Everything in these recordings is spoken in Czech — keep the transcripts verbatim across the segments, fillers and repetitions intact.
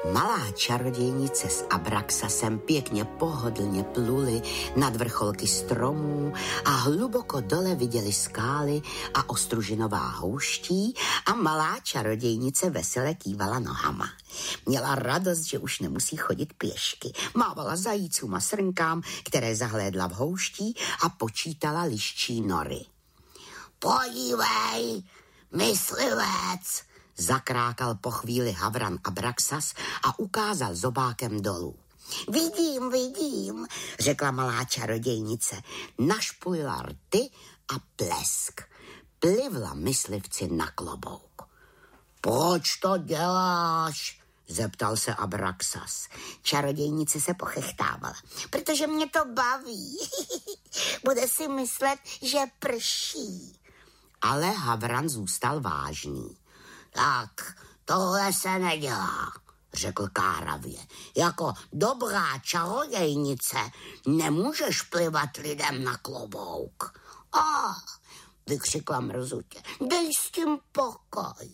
Malá čarodějnice s Abraxasem pěkně pohodlně pluli nad vrcholky stromů a hluboko dole viděli skály a ostružinová houští a malá čarodějnice vesele kývala nohama. Měla radost, že už nemusí chodit pěšky. Mávala zajícům a srnkám, které zahlédla v houští a počítala liščí nory. Podívej, myslivec, zakrákal po chvíli Havran Abraxas a ukázal zobákem dolů. Vidím, vidím, řekla malá čarodějnice. Našpulila rty a plesk. Plivla myslivci na klobouk. Proč to děláš? Zeptal se Abraxas. Čarodějnice se pochechtávala. Protože mě to baví. Bude si myslet, že prší. Ale Havran zůstal vážný. Tak, tohle se nedělá, řekl káravě. Jako dobrá čarodějnice nemůžeš plivat lidem na klobouk. A, vykřikla mrzutě, dej s tím pokoj.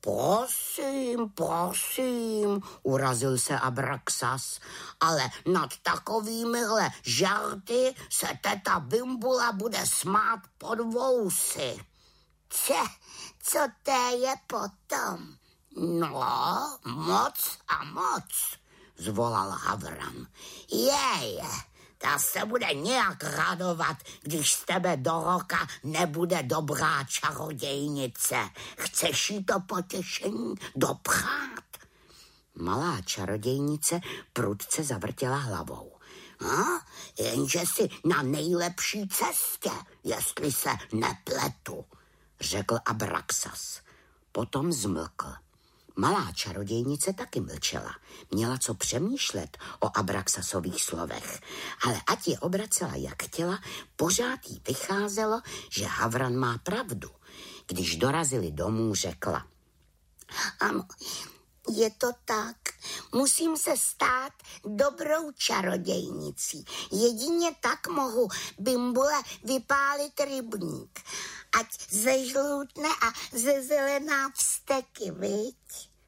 Prosím, prosím, urazil se Abraxas, ale nad takovýmihle žarty se teta Bimbula bude smát pod vousy. Če, co to je potom? No, moc a moc, zvolal Havran. Jej, ta se bude nějak radovat, když z tebe do roka nebude dobrá čarodějnice. Chceš jí to potěšení dopřát? Malá čarodějnice prudce zavrtěla hlavou. A? Jenže si na nejlepší cestě, jestli se nepletu, řekl Abraxas. Potom zmlkl. Malá čarodějnice taky mlčela. Měla co přemýšlet o Abraxasových slovech. Ale ať je obracela jak chtěla, pořád jí vycházelo, že Havran má pravdu. Když dorazili domů, řekla. Ano, je to tak. Musím se stát dobrou čarodějnicí. Jedině tak mohu Bimbule vypálit rybník. Ať zežloutne a zezelená vzteky, viď?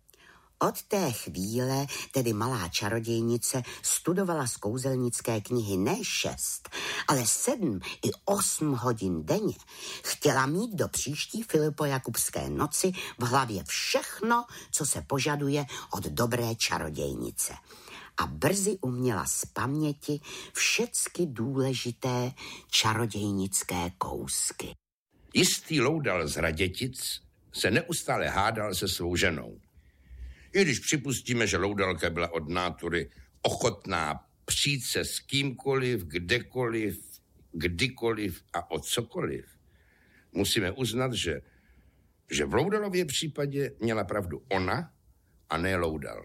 Od té chvíle tedy malá čarodějnice studovala z kouzelnické knihy ne šest, ale sedm i osm hodin denně. Chtěla mít do příští Filipojakubské noci v hlavě všechno, co se požaduje od dobré čarodějnice. A brzy uměla z paměti všecky důležité čarodějnické kousky. Jistý loudal z Hradětic se neustále hádal se svou ženou. I když připustíme, že loudalka byla od nátury ochotná přijít se s kýmkoliv, kdekoliv, kdykoliv a o cokoliv, musíme uznat, že, že v Loudalově případě měla pravdu ona a ne Loudal.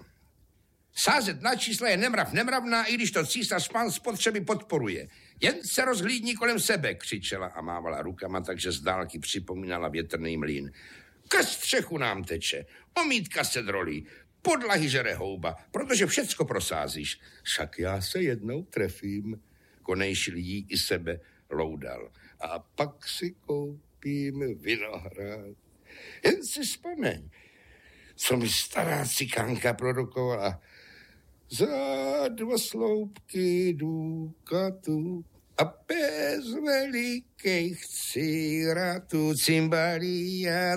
Sázet na čísla je nemrav nemravná, i když to císař pán spotřeby podporuje. Jen se rozhlídni kolem sebe, křičela a mávala rukama, takže z dálky připomínala větrný mlýn. Ke střechu nám teče, omítka se drolí, podlahy žere houba, protože všecko prosázíš. Však já se jednou trefím, konejšil jí i sebe Loudal. A pak si koupím vinohrad. Jen si vzpomeň, co mi stará cikánka produkovala. Za dva sloupky důkatu a bez velikých círatů cimbalí a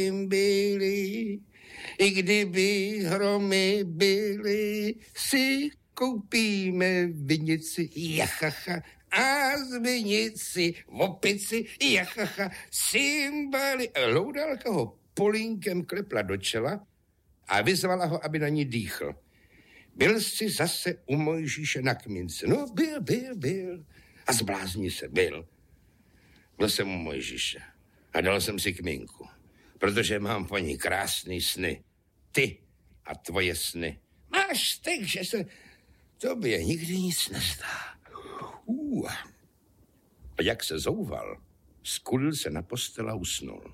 cimbily. I kdyby hromy byly, si koupíme vinici, jachacha, a z vinici opici, jachacha, cimbaly. Loudalka ho polínkem klepla do čela a vyzvala ho, aby na ní dýchl. Byl jsi zase u Mojžíše na kmínce. No, byl, byl, byl. A zblázni se, byl. Byl jsem u Mojžíše a dal jsem si kmínku, protože mám po ní krásný sny. Ty a tvoje sny. Máš tak, že se tobě nikdy nic nestá. Uh. A jak se zouval, skulil se na postel a usnul.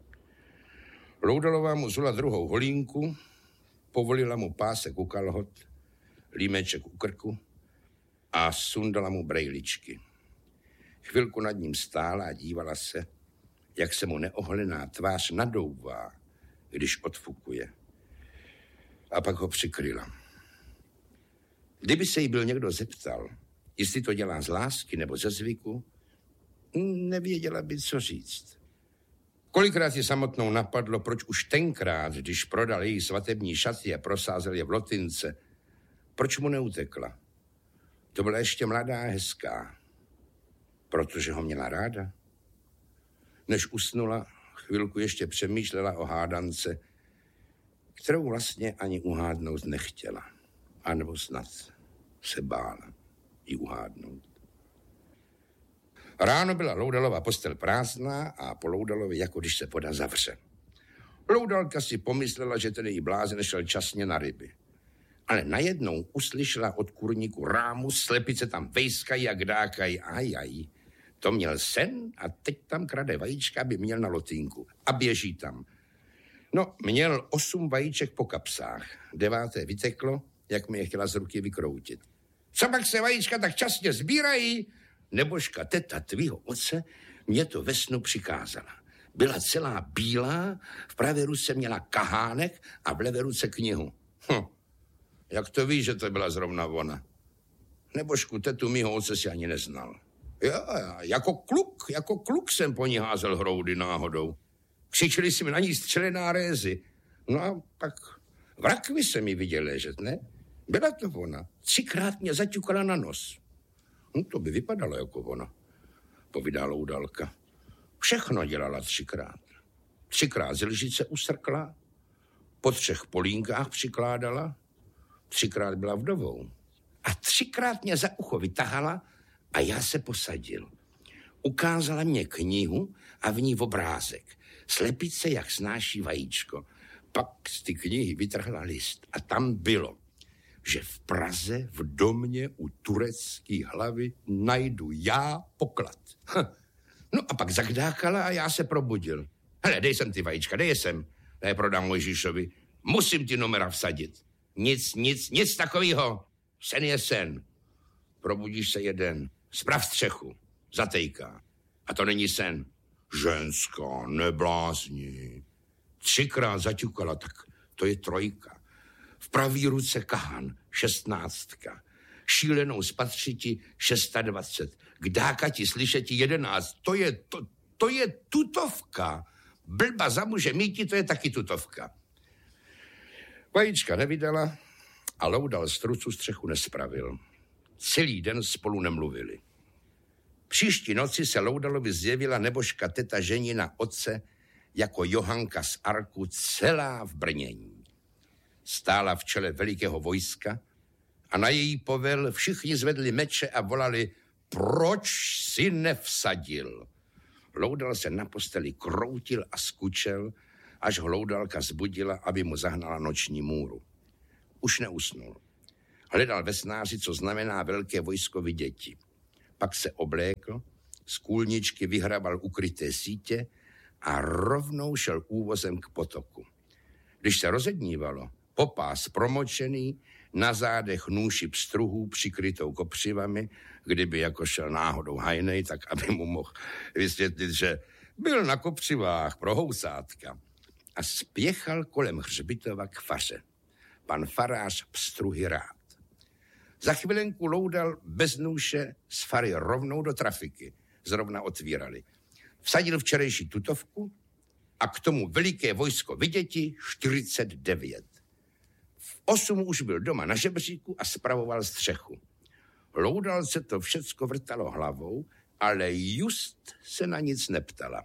Loudalová mu zula druhou holínku, povolila mu pásek u kalhot, límeček u krku a sundala mu brejličky. Chvilku nad ním stála a dívala se, jak se mu neohlená tvář nadouvá, když odfukuje. A pak ho přikryla. Kdyby se jí byl někdo zeptal, jestli to dělá z lásky nebo ze zvyku, nevěděla by, co říct. Kolikrát ji samotnou napadlo, proč už tenkrát, když prodal její svatební šaty a prosázel je v Lotince, proč mu neutekla. To byla ještě mladá a hezká, protože ho měla ráda. Než usnula, chvilku ještě přemýšlela o hádance, kterou vlastně ani uhádnout nechtěla. A nebo snad se bála ji uhádnout. Ráno byla Loudalova postel prázdná a po Loudalovi, jako když se voda zavře. Loudalka si pomyslela, že ten její blázen šel časně na ryby. Ale najednou uslyšela od kurníku rámu, slepice tam vejskají a kdákají. Ajaj, to měl sen a teď tam krade vajíčka, aby měl na Lotýnku. A běží tam. No, měl osm vajíček po kapsách. Deváté vyteklo, jak mi je chtěla z ruky vykroutit. Co pak se vajíčka tak časně sbírají? Nebožka teta tvýho otce mě to ve snu přikázala. Byla celá bílá, v pravé ruce měla kahánek a v levé ruce knihu. Hm. Jak to víš, že to byla zrovna ona? Nebožku tetu mýho otce si ani neznal. Já, já, jako kluk, jako kluk jsem po ní házel hroudy náhodou. Křičeli si mi na ní střelená rézy. No a pak v rakvi se mi viděl ležet, ne? Byla to ona. Třikrát mě zaťukala na nos. No to by vypadalo jako ona, povídá Loudalka. Všechno dělala třikrát. Třikrát z lžice usrkla, po třech polínkách přikládala, třikrát byla vdovou. A třikrát mě za ucho vytahala a já se posadil. Ukázala mě knihu a v ní obrázek. Slepice, jak snáší vajíčko. Pak z ty knihy vytrhla list a tam bylo, že v Praze v domě u turecký hlavy najdu já poklad. Hm. No a pak zakdákala a já se probudil. Hele, dej sem ty vajíčka, dej je sem. Já je prodám Mojžíšovi. Musím ti numera vsadit. Nic, nic, nic takového. Sen je sen. Probudíš se jeden. Sprav střechu. Zatejká. A to není sen. Ženská, neblázni. Třikrát zaťukala, tak to je trojka. V pravý ruce kahan, šestnáctka. Šílenou spatřiti, šestadvacet. Kdákati slyšeti, jedenáct. To je, to, to je tutovka. Blba za muže míti, to je taky tutovka. Vajíčka nevydala a Loudal z trucu střechu nespravil. Celý den spolu nemluvili. Příští noci se Loudalovi zjevila nebožka teta ženina otce jako Johanka z Arku, celá v brnění. Stála v čele velikého vojska a na její povel všichni zvedli meče a volali, proč si nevsadil? Loudal se na posteli kroutil a skučel, až ho Loudalka zbudila, aby mu zahnala noční můru. Už neusnul. Hledal ve snáři, co znamená velké vojsko viděti. Pak se oblékl, z kůlničky vyhrabal ukryté sítě a rovnou šel úvozem k potoku. Když se rozednívalo, popás promočený, na zádech nůši pstruhů přikrytou kopřivami, kdyby jako šel náhodou hajnej, tak aby mu mohl vysvětlit, že byl na kopřivách pro housátka. A spěchal kolem hřbitova k faře. Pan farář pstruhy rád. Za chvilenku Loudal bez nůše z fary rovnou do trafiky. Zrovna otvírali. Vsadil včerejší tutovku a k tomu veliké vojsko viděti čtyřicet devět. V osm už byl doma na žebříku a spravoval střechu. Loudal se to všecko vrtalo hlavou, ale just se na nic neptala.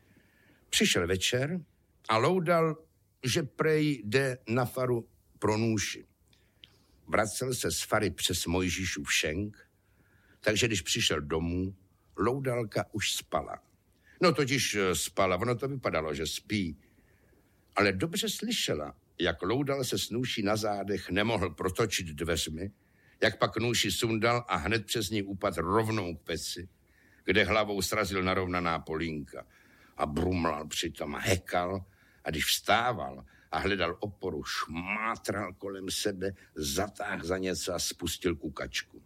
Přišel večer a Loudal, že prej jde na faru pro nůši. Vracel se z fary přes Mojžíšův šenk, takže když přišel domů, Loudalka už spala. No totiž spala, ono to vypadalo, že spí, ale dobře slyšela, jak Loudal se s nůší na zádech nemohl protočit dveřmi, jak pak nůši sundal a hned přes ní upadl rovnou k peci, kde hlavou srazil narovnaná polínka a brumlal přitom a hekal a když vstával a hledal oporu, šmátral kolem sebe, zatáhl za něco a spustil kukačku.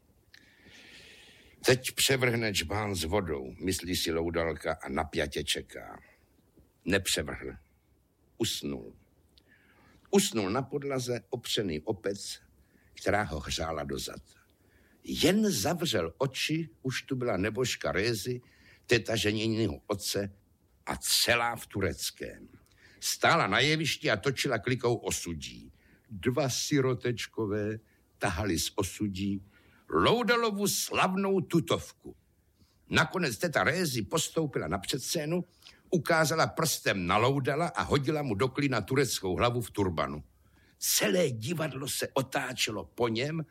Teď převrhne čbán s vodou, myslí si Loudalka a napjatě čeká. Nepřevrhl. Usnul. Usnul na podlaze, opřený o pec, která ho hřála do zad. Jen zavřel oči, už tu byla nebožka Rézy, teta ženěního otce a celá v tureckém. Stála na jevišti a točila klikou osudí. Dva sirotečkové tahali z osudí Loudalovu slavnou tutovku. Nakonec teta Rézy postoupila na předscénu, ukázala prstem na Loudala a hodila mu do klína tureckou hlavu v turbanu. Celé divadlo se otáčelo po něm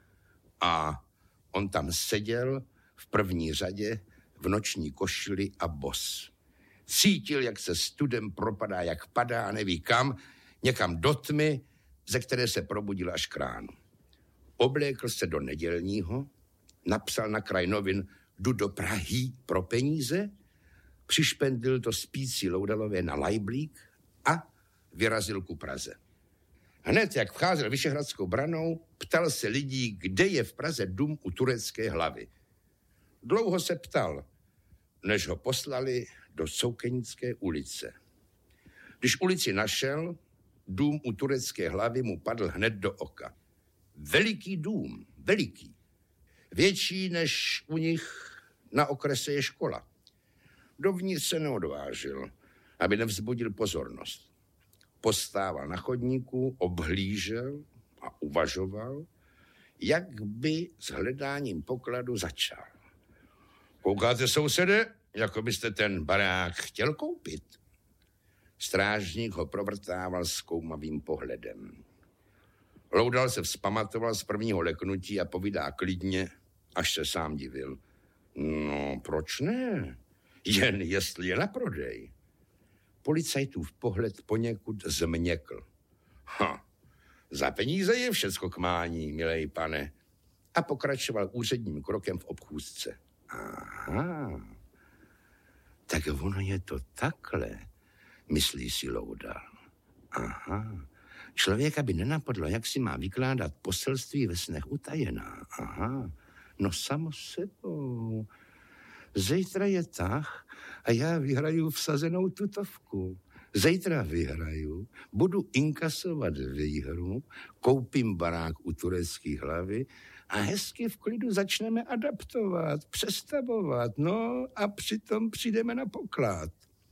a on tam seděl v první řadě v noční košili a bos. Cítil, jak se studem propadá, jak padá, neví kam, někam do tmy, ze které se probudil až k ránu. Oblékl se do nedělního, napsal na kraj novin jdu do Prahy pro peníze, přišpendil to spící Loudalové na lajblík a vyrazil ku Praze. Hned, jak vcházel Vyšehradskou branou, ptal se lidí, kde je v Praze dům u turecké hlavy. Dlouho se ptal, než ho poslali do Soukenické ulice. Když ulici našel, dům u turecké hlavy mu padl hned do oka. Veliký dům, veliký. Větší než u nich na okrese je škola. Dovnitř se neodvážil, aby nevzbudil pozornost. Postával na chodníku, obhlížel a uvažoval, jak by s hledáním pokladu začal. Koukáte, sousede, jako byste ten barák chtěl koupit? Strážník ho provrtával zkoumavým pohledem. Loudal se vzpamatoval z prvního leknutí a povídá klidně, až se sám divil. No, proč ne? Jen jestli je na prodej. Policajtův pohled poněkud změkl. Ha, za peníze je všecko k mání, milej pane. A pokračoval úředním krokem v obchůzce. Aha, tak ono je to takhle, myslí si Loudal. Aha, člověka by nenapadlo, jak si má vykládat poselství ve snech utajená. Aha, no samo sebou. Zítra je tah a já vyhraju vsazenou tutovku. Zítra vyhraju, budu inkasovat výhru, koupím barák u turecké hlavy a hezky v klidu začneme adaptovat, přestavovat, no a přitom přijdeme na poklad.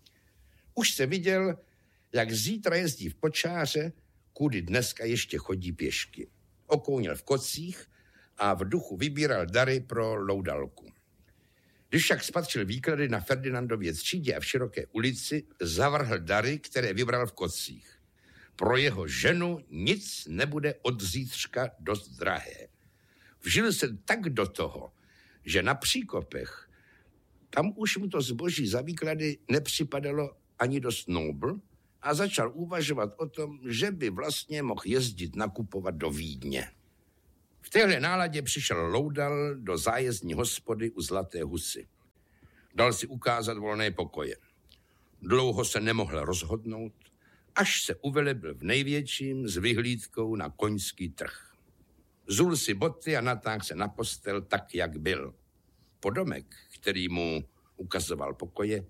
Už se viděl, jak zítra jezdí v počáře, kudy dneska ještě chodí pěšky. Okounil v kocích a v duchu vybíral dary pro Loudalku. Když však spatřil výklady na Ferdinandově třídě a v Široké ulici, zavrhl dary, které vybral v kocích. Pro jeho ženu nic nebude od zítřka dost drahé. Vžil se tak do toho, že na příkopech tam už mu to zboží za výklady nepřipadalo ani dost nobl a začal uvažovat o tom, že by vlastně mohl jezdit nakupovat do Vídně. V téhle náladě přišel Loudal do zájezdní hospody u Zlaté husy. Dal si ukázat volné pokoje. Dlouho se nemohl rozhodnout, až se uvelebil v největším s vyhlídkou na koňský trh. Zul si boty a natáhl se na postel tak, jak byl. Podomek, který mu ukazoval pokoje,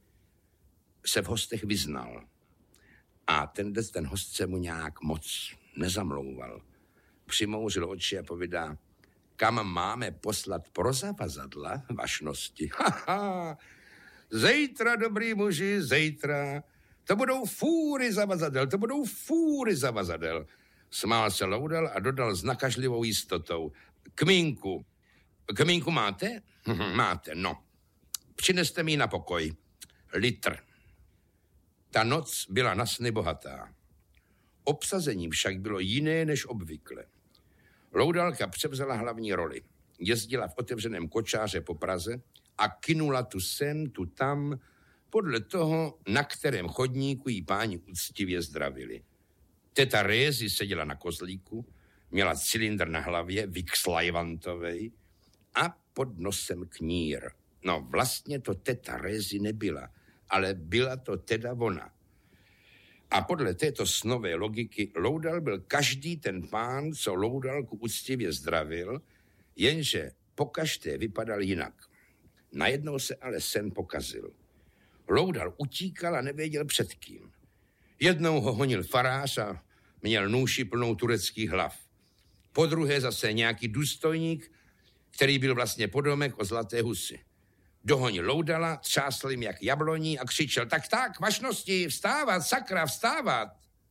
se v hostech vyznal. A ten des ten host se mu nějak moc nezamlouval. Přimouřil oči a povídá, kam máme poslat pro zavazadla, vašnosti. Haha, zítra, dobrý muži, zítra. To budou fůry zavazadel, to budou fůry zavazadel. Smál se Loudal a dodal s nakažlivou jistotou. Kmínku. Kmínku máte? Máte, no. Přineste mi ji na pokoj. Litr. Ta noc byla na sny bohatá. Obsazení však bylo jiné než obvykle. Loudalka převzala hlavní roli. Jezdila v otevřeném kočáře po Praze a kynula tu sem, tu tam, podle toho, na kterém chodníku jí páni úctivě zdravili. Teta Rézy seděla na kozlíku, měla cylindr na hlavě, Vixlajvantovej, a pod nosem knír. No vlastně to teta Rézy nebyla, ale byla to teda ona. A podle této snové logiky Loudal byl každý ten pán, co Loudalku úctivě zdravil, jenže pokaždé vypadal jinak. Najednou se ale sen pokazil. Loudal utíkal a nevěděl před kým. Jednou ho honil farář a měl nůši plnou tureckých hlav. Po druhé zase nějaký důstojník, který byl vlastně podomek o Zlaté husy. Dohonil Loudala, třásl jim jak jabloní a křičel, tak tak, vašnosti, vstávat, sakra, vstávat.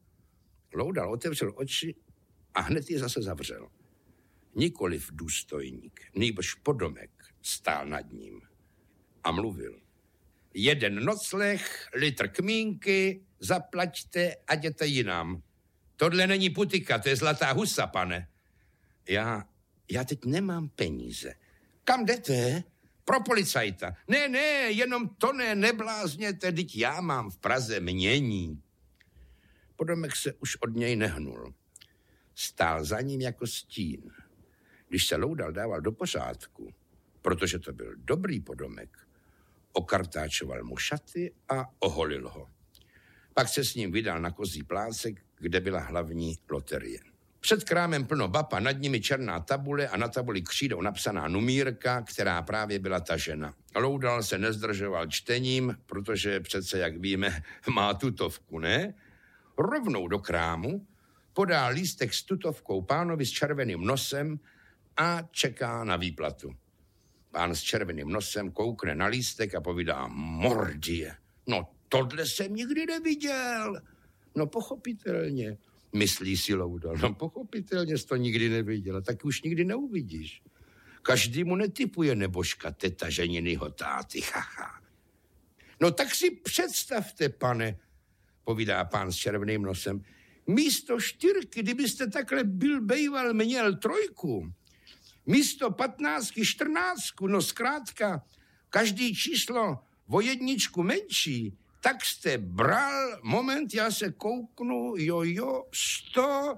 Loudal otevřel oči a hned je zase zavřel. Nikoliv důstojník, nýbrž podomek stál nad ním a mluvil. Jeden nocleh, litr kmínky, zaplaťte a jděte jinam. Tohle není putika, to je Zlatá husa, pane. Já, já teď nemám peníze. Kam jdete? Pro policajta. Ne, ne, jenom to ne, neblázněte, teď já mám v Praze mění. Podomek se už od něj nehnul. Stál za ním jako stín. Když se Loudal dával do pořádku, protože to byl dobrý podomek, okartáčoval mu šaty a oholil ho. Pak se s ním vydal na Kozí plácek, kde byla hlavní loterie. Před krámem plno bab a nad nimi černá tabule a na tabuli křídou napsaná numírka, která právě byla tažena. Loudal se nezdržoval čtením, protože přece, jak víme, má tutovku, ne? Rovnou do krámu podá lístek s tutovkou pánovi s červeným nosem a čeká na výplatu. Pán s červeným nosem koukne na lístek a povídá, mordie, no tohle jsem nikdy neviděl. No pochopitelně, myslí si Loudal, no pochopitelně jsi to nikdy neviděl, tak už nikdy neuvidíš. Každý mu netipuje nebožka teta ženinýho táty, haha. No tak si představte, pane, povídá pán s červeným nosem, místo čtyřky, kdybyste takhle byl bejval měl trojku, místo patnáctky, čtrnáctku, no zkrátka, každý číslo o jedničku menší, tak jste bral, moment, já se kouknu, jo, jo, sto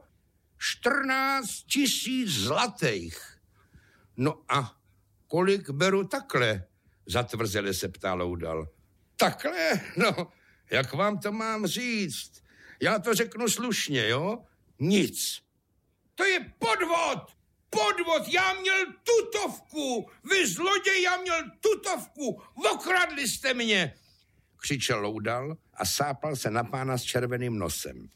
čtrnáct tisíc zlatých. No a kolik beru takhle? Zatvrzele se ptá Loudal. Takhle? No, jak vám to mám říct? Já to řeknu slušně, jo? Nic. To je podvod! Podvod, já měl tutovku! Vy zloděj, já měl tutovku! Okradli jste mě! Křičel Loudal a sápal se na pána s červeným nosem.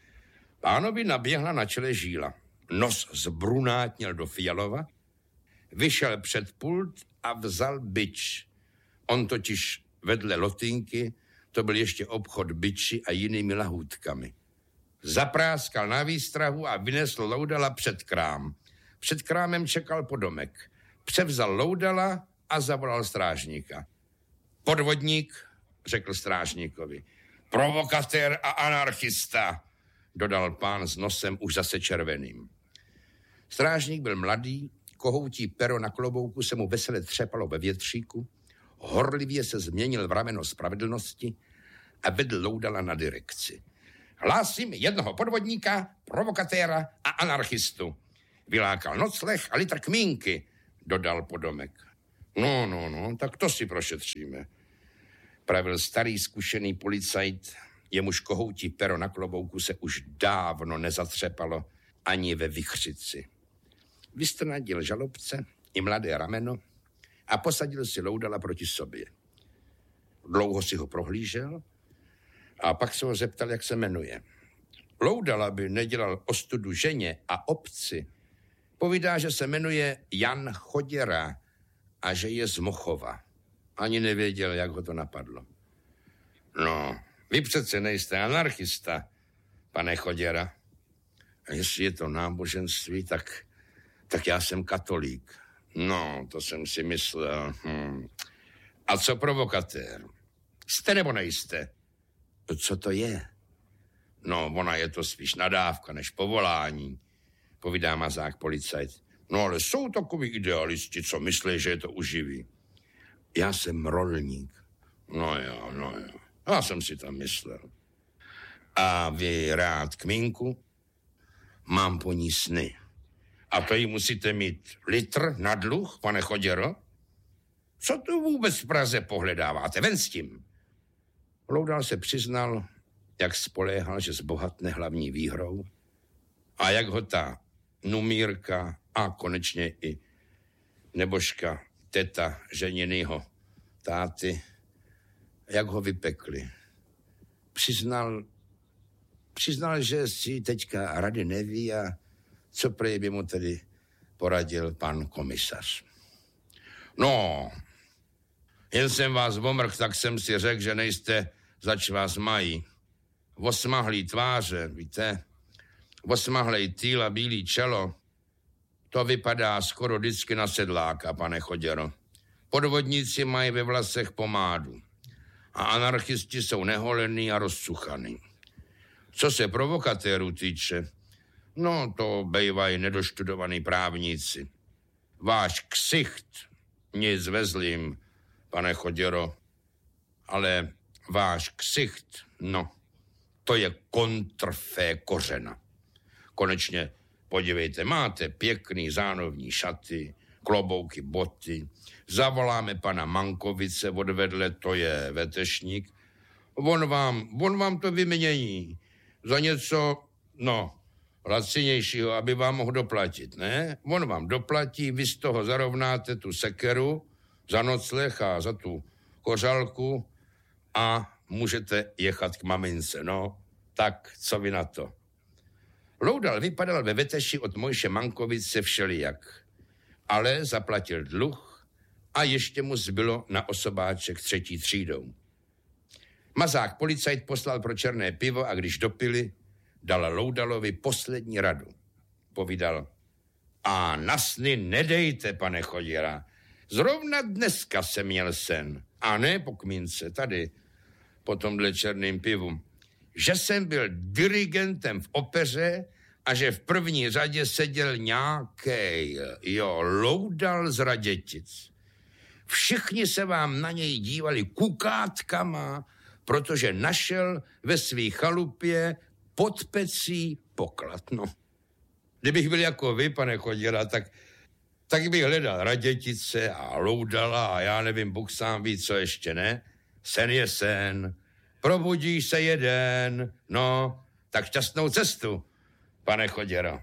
Pánovi naběhla na čele žíla. Nos zbrunátněl do fialova, vyšel před pult a vzal bič. On totiž vedle Lotynky, to byl ještě obchod biči a jinými lahůdkami. Zapráskal na výstrahu a vynesl Loudala před krám. Před krámem čekal podomek. Převzal Loudala a zavolal strážníka. Podvodník, řekl strážníkovi. Provokatér a anarchista, dodal pán s nosem už zase červeným. Strážník byl mladý, kohoutí pero na klobouku se mu vesele třepalo ve větříku, horlivě se změnil v rameno spravedlnosti a vedl Loudala na direkci. Hlásím jednoho podvodníka, provokatéra a anarchistu. Vylákal nocleh a litr kmínky, dodal podomek. No, no, no, tak to si prošetříme. Pravil starý zkušený policajt, jemuž kohoutí pero na klobouku se už dávno nezatřepalo ani ve vichřici. Vystrnadil žalobce i mladé rameno a posadil si Loudala proti sobě. Dlouho si ho prohlížel a pak se ho zeptal, jak se jmenuje. Loudal, aby nedělal ostudu ženě a obci, povídá, že se jmenuje Jan Choděra a že je z Mochova. Ani nevěděl, jak ho to napadlo. No, vy přece nejste anarchista, pane Choděra. A jestli je to náboženství, tak, tak já jsem katolík. No, to jsem si myslel. Hm. A co provokatér? Jste nebo nejste? Co to je? No, ona je to spíš nadávka než povolání, povídá mazák policajt. No, ale jsou takoví idealisti, co myslí, že je to uživí. Já jsem rolník. No jo, no jo. Já jsem si tam myslel. A vy rád kmínku? Mám po ní sny. A to jí musíte mít litr na dluh, pane Choděro? Co tu vůbec v Praze pohledáváte? Ven s tím. Loudal se přiznal, jak spoléhal, že zbohatne hlavní výhrou a jak ho ta numírka a konečně i nebožka teta ženinýho táty, jak ho vypekli. Přiznal, přiznal, že si teďka rady neví a co prej by mu tedy poradil pan komisař. No, jen jsem vás omrk, tak jsem si řekl, že nejste, zač vás mají. Osmahlý tváře, víte, osmahlej týl a bílý čelo, to vypadá skoro vždycky na sedláka, pane Choděro. Podvodníci mají ve vlasech pomádu a anarchisti jsou neholený a rozcuchaný. Co se provokatérů týče, no to bejvají nedoštudovaný právníci. Váš ksicht, nic ve zlým, pane Choděro, ale váš ksicht, no, to je kontrfé kořena. Konečně, podívejte, máte pěkný zánovní šaty, klobouky, boty, zavoláme pana Mankovice odvedle, to je vetešník, on vám, on vám to vymění za něco, no, lacinějšího, aby vám mohl doplatit, ne? On vám doplatí, vy z toho zarovnáte tu sekeru za nocleh a za tu kořálku a můžete jechat k mamince, no. Tak, co vy na to? Loudal vypadal ve veteši od Mojše Mankovice všelijak, ale zaplatil dluh a ještě mu zbylo na osobáček třetí třídou. Mazák policajt poslal pro černé pivo a když dopili, dal Loudalovi poslední radu. Povídal, a na sny nedejte, pane Choděra. Zrovna dneska jsem měl sen, a ne po kmínce, tady, po tomhle černým pivu, že jsem byl dirigentem v opeře a že v první řadě seděl nějaký, jo, Loudal z Radětic. Všichni se vám na něj dívali kukátkama, protože našel ve svý chalupě pod pecí poklad. No. Kdybych byl jako vy, pane Choděra, tak, tak bych hledal Radětice a Loudala a já nevím, Bůh sám ví, co ještě, ne? Sen je sen. Probudíš se jeden, no, tak šťastnou cestu, pane Choděro.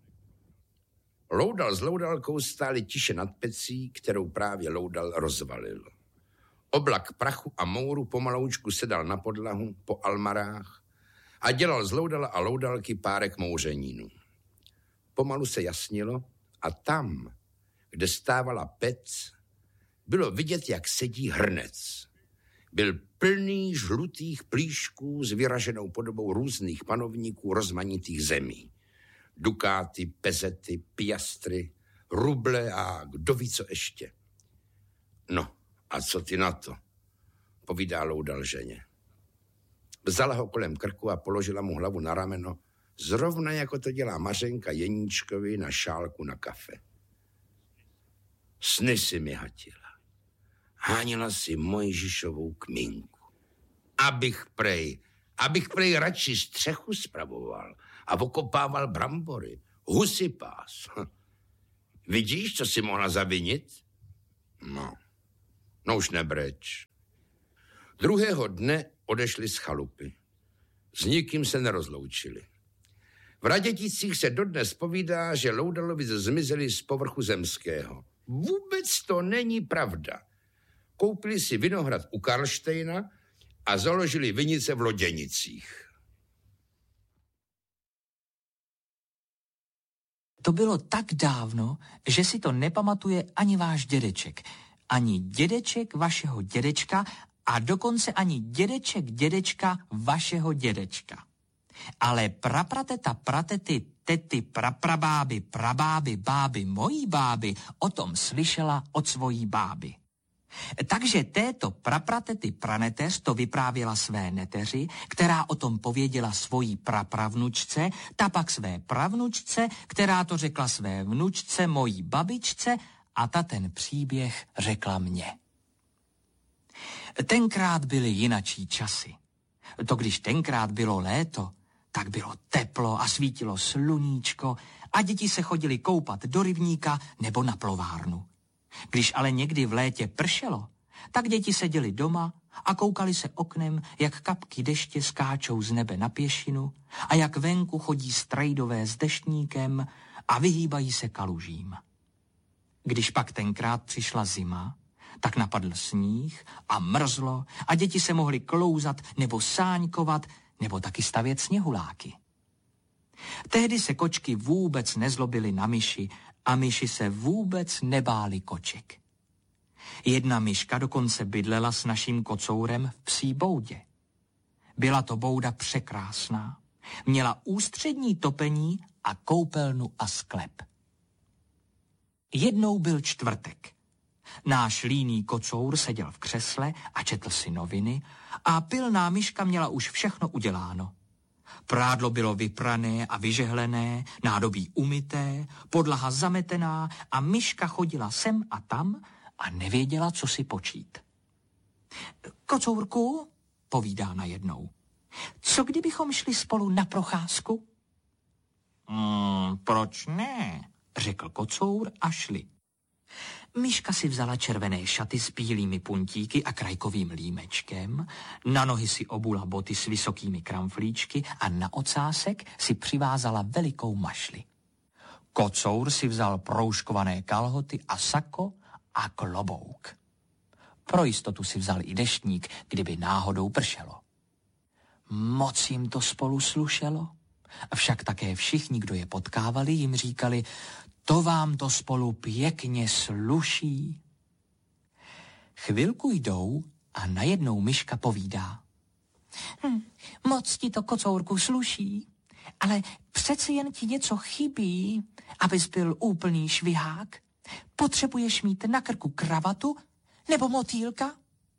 Loudal s Loudalkou stáli tiše nad pecí, kterou právě Loudal rozvalil. Oblak prachu a mouru pomaloučku sedal na podlahu po almarách a dělal z Loudala a Loudalky párek mouřenínů. Pomalu se jasnilo a tam, kde stávala pec, bylo vidět, jak sedí hrnec. Byl plný žlutých plíšků s vyraženou podobou různých panovníků rozmanitých zemí. Dukáty, pezety, piastry, ruble a kdo ví, co ještě. No, a co ty na to? Povídá Loudal ženě. Vzala ho kolem krku a položila mu hlavu na rameno, zrovna jako to dělá Mařenka Jeníčkovi na šálku na kafe. Sny si mi hatila. Hánila si Mojžišovou kmínku. Abych prej, abych prej radši střechu spravoval a okopával brambory. Husy pás. Vidíš, co si mohla zavinit? No, no už nebreč. Druhého dne odešli z chalupy. S nikým se nerozloučili. V Raděticích se dodnes povídá, že Loudalovi zmizeli z povrchu zemského. Vůbec to není pravda. Koupili si vinohrad u Karlštejna a založili vinice v Loděnicích. To bylo tak dávno, že si to nepamatuje ani váš dědeček, ani dědeček vašeho dědečka a dokonce ani dědeček dědečka vašeho dědečka. Ale praprateta pratety tety praprabáby prabáby báby mojí báby o tom slyšela od svojí báby. Takže této prapratety pranetes to vyprávěla své neteři, která o tom pověděla svojí prapravnučce, ta pak své pravnučce, která to řekla své vnučce, mojí babičce a ta ten příběh řekla mně. Tenkrát byly jinačí časy. To když tenkrát bylo léto, tak bylo teplo a svítilo sluníčko a děti se chodili koupat do rybníka nebo na plovárnu. Když ale někdy v létě pršelo, tak děti seděli doma a koukali se oknem, jak kapky deště skáčou z nebe na pěšinu a jak venku chodí strejdové s deštníkem a vyhýbají se kalužím. Když pak tenkrát přišla zima, tak napadl sníh a mrzlo a děti se mohly klouzat nebo sáňkovat nebo taky stavět sněhuláky. Tehdy se kočky vůbec nezlobily na myši a myši se vůbec nebáli koček. Jedna myška dokonce bydlela s naším kocourem v psí boudě. Byla to bouda překrásná. Měla ústřední topení a koupelnu a sklep. Jednou byl čtvrtek. Náš líný kocour seděl v křesle a četl si noviny a pilná myška měla už všechno uděláno. Prádlo bylo vyprané a vyžehlené, nádobí umyté, podlaha zametená a myška chodila sem a tam a nevěděla, co si počít. Kocourku, povídá najednou, co kdybychom šli spolu na procházku? Mm, proč ne, řekl kocour a šli. Myška si vzala červené šaty s bílými puntíky a krajkovým límečkem, na nohy si obula boty s vysokými kramflíčky a na ocásek si přivázala velikou mašli. Kocour si vzal proužkované kalhoty a sako a klobouk. Pro jistotu si vzal i deštník, kdyby náhodou pršelo. Moc jim to spolu slušelo. Však také všichni, kdo je potkávali, jim říkali, to vám to spolu pěkně sluší. Chvilku jdou a najednou myška povídá. Hm, moc ti to, kocourku, sluší, ale přeci jen ti něco chybí, abys byl úplný švihák. Potřebuješ mít na krku kravatu nebo motýlka?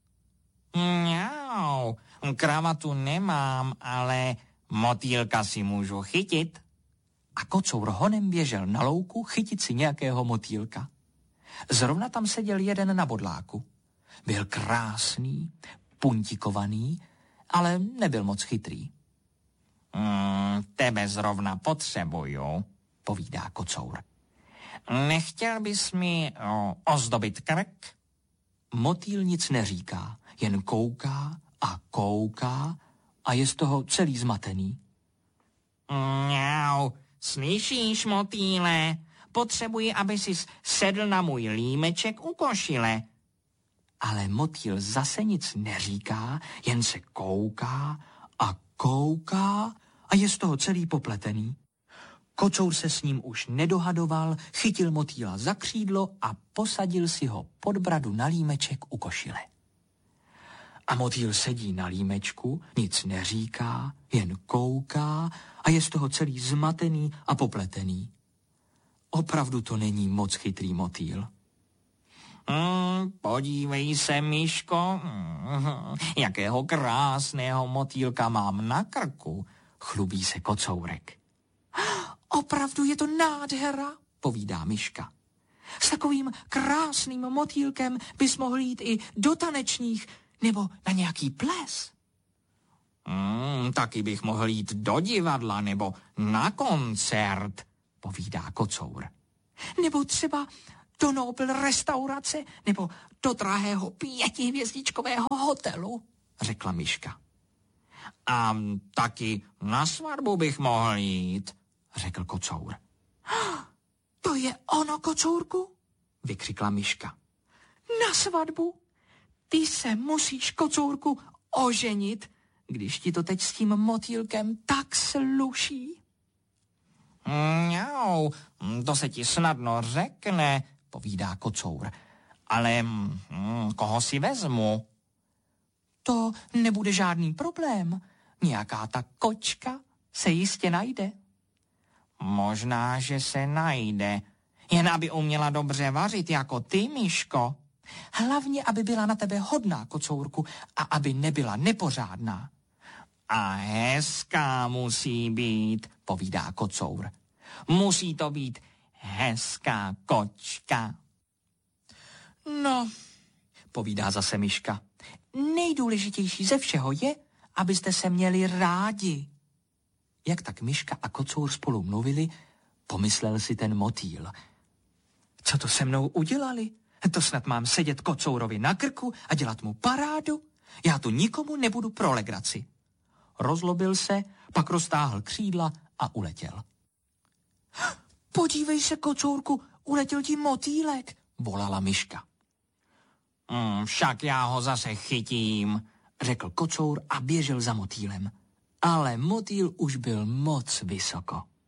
Mňau, kravatu nemám, ale motýlka si můžu chytit. A kocour honem běžel na louku chytit si nějakého motýlka. Zrovna tam seděl jeden na bodláku. Byl krásný, puntikovaný, ale nebyl moc chytrý. Mm, tebe zrovna potřebuju, povídá kocour. Nechtěl bys mi o, ozdobit krk? Motýl nic neříká, jen kouká a kouká a je z toho celý zmatený. Mňau, slyšíš, motýle? Potřebuji, aby si sedl na můj límeček u košile. Ale motýl zase nic neříká, jen se kouká a kouká a je z toho celý popletený. Kocour se s ním už nedohadoval, chytil motýla za křídlo a posadil si ho pod bradu na límeček u košile. A motýl sedí na límečku, nic neříká, jen kouká a je z toho celý zmatený a popletený. Opravdu to není moc chytrý motýl. Mm, podívej se, myško, mm, jakého krásného motýlka mám na krku, chlubí se kocourek. Opravdu je to nádhera, povídá myška. S takovým krásným motýlkem bys mohl jít i do tanečních nebo na nějaký ples. Mm, taky bych mohl jít do divadla nebo na koncert, povídá kocour. Nebo třeba do Nobel restaurace nebo do drahého pětihvězdičkového hotelu, řekla myška. A taky na svatbu bych mohl jít, řekl kocour. To je ono, kocourku, vykřikla myška. Na svatbu? Ty se musíš, kocourku, oženit, když ti to teď s tím motýlkem tak sluší. Mňau, to se ti snadno řekne, povídá kocour. Ale mm, koho si vezmu? To nebude žádný problém. Nějaká ta kočka se jistě najde. Možná, že se najde. Jen aby uměla dobře vařit jako ty, myško. Hlavně, aby byla na tebe hodná, kocourku, a aby nebyla nepořádná. A hezká musí být, povídá kocour. Musí to být hezká kočka. No, povídá zase myška. Nejdůležitější ze všeho je, abyste se měli rádi. Jak tak myška a kocour spolu mluvili, pomyslel si ten motýl. Co to se mnou udělali? To snad mám sedět kocourovi na krku a dělat mu parádu? Já tu nikomu nebudu pro legraci. Rozlobil se, pak roztáhl křídla a uletěl. Podívej se, kocourku, uletěl ti motýlek, volala myška. Mm, však já ho zase chytím, řekl kocour a běžel za motýlem. Ale motýl už byl moc vysoko.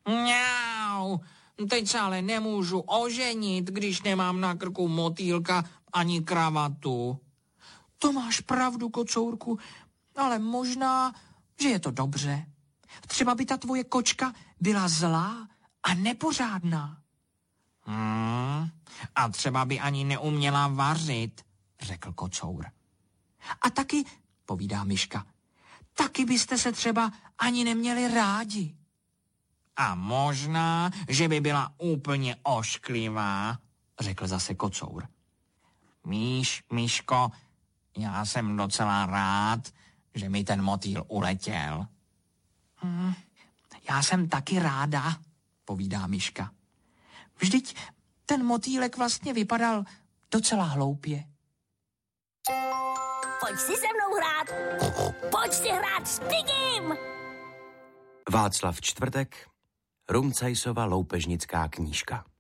Mňau, teď se ale nemůžu oženit, když nemám na krku motýlka ani kravatu. To máš pravdu, kocourku, ale možná, že je to dobře. Třeba by ta tvoje kočka byla zlá a nepořádná. Hmm, a třeba by ani neuměla vařit, řekl kocour. A taky, povídá myška, taky byste se třeba ani neměli rádi. A možná, že by byla úplně ošklivá, řekl zase kocour. Míš, myško, já jsem docela rád, že mi ten motýl uletěl. Hmm, já jsem taky ráda, povídá myška. Vždyť ten motýlek vlastně vypadal docela hloupě. Pojď si se mnou hrát. Pojď si hrát s Pigim. Václav Čtvrtek, Rumcajsova loupežnická knížka.